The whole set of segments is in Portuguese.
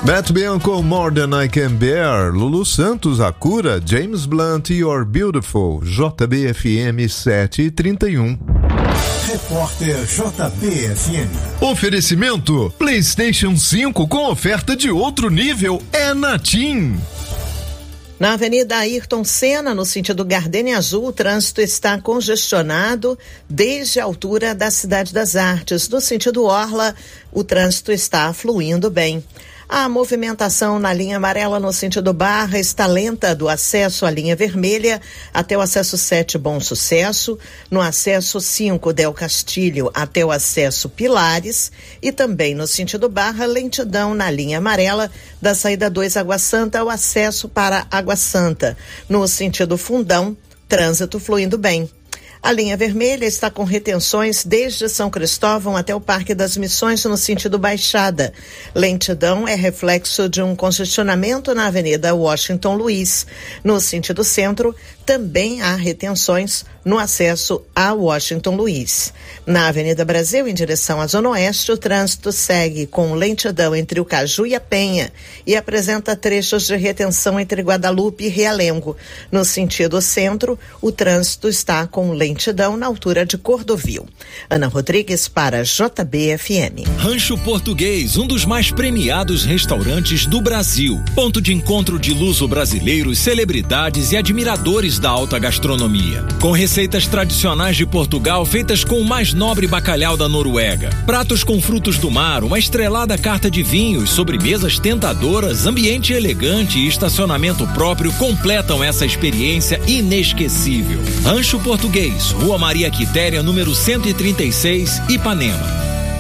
Matt Bianco, More Than I Can Bear, Lulu Santos, A Cura, James Blunt, You're Beautiful, JBFM 7h31. Repórter JBFM. Oferecimento, PlayStation 5 com oferta de outro nível é na TIM. Na Avenida Ayrton Senna, no sentido Gardenia Azul, o trânsito está congestionado desde a altura da Cidade das Artes. No sentido Orla, o trânsito está fluindo bem. A movimentação na linha amarela no sentido Barra está lenta do acesso à linha vermelha até o acesso 7 Bom Sucesso, no acesso 5 Del Castilho até o acesso Pilares e também no sentido Barra, lentidão na linha amarela da saída 2 Água Santa ao acesso para Água Santa. No sentido Fundão, trânsito fluindo bem. A linha vermelha está com retenções desde São Cristóvão até o Parque das Missões no sentido Baixada. Lentidão é reflexo de um congestionamento na Avenida Washington Luiz. No sentido centro, também há retenções no acesso a Washington Luiz. Na Avenida Brasil, em direção à Zona Oeste, o trânsito segue com lentidão entre o Caju e a Penha e apresenta trechos de retenção entre Guadalupe e Realengo. No sentido centro, o trânsito está com lentidão na altura de Cordovil. Ana Rodrigues para JBFM. Rancho Português, um dos mais premiados restaurantes do Brasil. Ponto de encontro de luso-brasileiros, celebridades e admiradores da alta gastronomia. Com receitas tradicionais de Portugal feitas com o mais nobre bacalhau da Noruega. Pratos com frutos do mar, uma estrelada carta de vinhos, sobremesas tentadoras, ambiente elegante e estacionamento próprio completam essa experiência inesquecível. Rancho Português, Rua Maria Quitéria, número 136, Ipanema.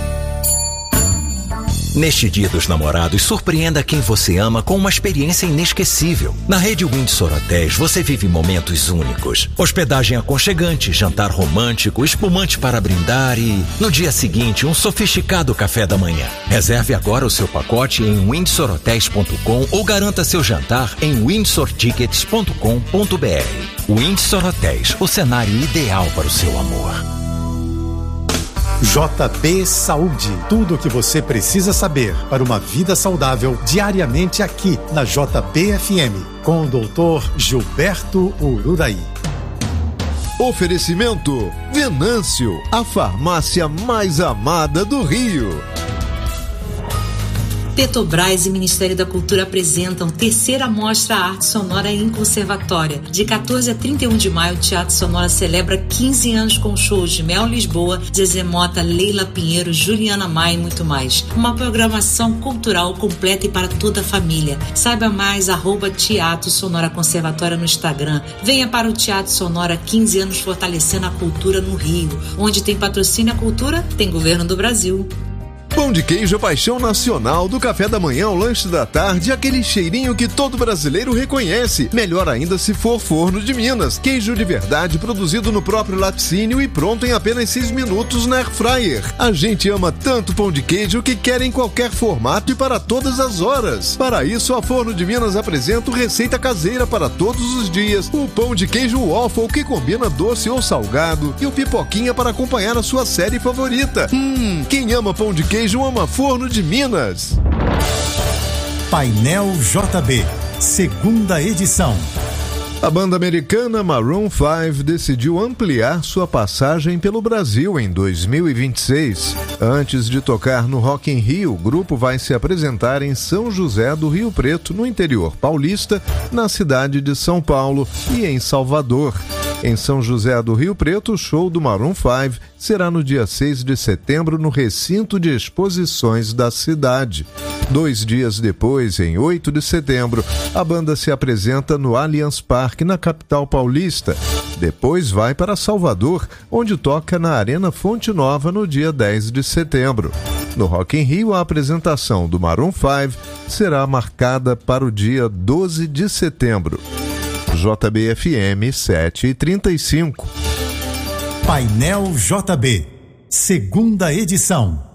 Neste Dia dos Namorados, surpreenda quem você ama com uma experiência inesquecível. Na rede Windsor Hotéis, você vive momentos únicos. Hospedagem aconchegante, jantar romântico, espumante para brindar e, no dia seguinte, um sofisticado café da manhã. Reserve agora o seu pacote em windsorhotels.com ou garanta seu jantar em windsortickets.com.br. Windsor Hotéis, o cenário ideal para o seu amor. JB Saúde, tudo o que você precisa saber para uma vida saudável diariamente aqui na JBFM, com o Dr. Gilberto Ururaí. Oferecimento Venâncio, a farmácia mais amada do Rio. Petrobras e Ministério da Cultura apresentam terceira mostra Arte Sonora em Conservatória. De 14 a 31 de maio, o Teatro Sonora celebra 15 anos com shows de Mel Lisboa, Zezé Mota, Leila Pinheiro, Juliana Maia e muito mais. Uma programação cultural completa e para toda a família. Saiba mais, @Teatro Sonora Conservatória no Instagram. Venha para o Teatro Sonora, 15 anos fortalecendo a cultura no Rio. Onde tem patrocínio à cultura, tem governo do Brasil. Pão de queijo é paixão nacional, do café da manhã ao lanche da tarde, aquele cheirinho que todo brasileiro reconhece. Melhor ainda se for forno de Minas. Queijo de verdade produzido no próprio laticínio e pronto em apenas 6 minutos na Air Fryer. A gente ama tanto pão de queijo que quer em qualquer formato e para todas as horas. Para isso, a Forno de Minas apresenta receita caseira para todos os dias. O pão de queijo waffle, que combina doce ou salgado, e o pipoquinha para acompanhar a sua série favorita. Quem ama pão de queijo ama Forno de Minas. Painel JB, segunda edição. A banda americana Maroon 5 decidiu ampliar sua passagem pelo Brasil em 2026. Antes de tocar no Rock in Rio, o grupo vai se apresentar em São José do Rio Preto, no interior paulista, na cidade de São Paulo e em Salvador. Em São José do Rio Preto, o show do Maroon 5 será no dia 6 de setembro no recinto de exposições da cidade. 2 dias depois, em 8 de setembro, a banda se apresenta no Allianz Parque, na capital paulista. Depois vai para Salvador, onde toca na Arena Fonte Nova no dia 10 de setembro. No Rock in Rio, a apresentação do Maroon 5 será marcada para o dia 12 de setembro. JBFM 7h35. Painel JB, segunda edição.